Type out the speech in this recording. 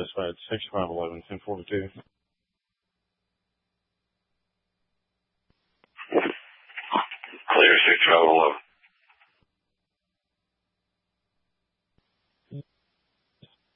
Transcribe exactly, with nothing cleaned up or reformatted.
Dispatch six five one one, ten forty-two. Clear six five one one.